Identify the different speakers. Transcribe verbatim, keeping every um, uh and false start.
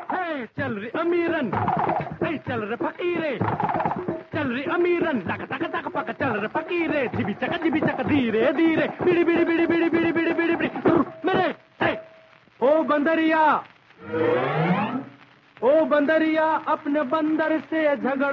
Speaker 1: है चल रे अमीरन, है चल रे फकीरे, चल रे अमीरन, तक तक तक पक चल रे फकीरे, जिबी चक जिबी चक धीरे धीरे, बिड़ी बिड़ी बिड़ी बिड़ी बिड़ी बिड़ी बिड़ी बिड़ी मेरे है। ओ बंदरिया, ओ बंदरिया, अपने बंदर से झगड़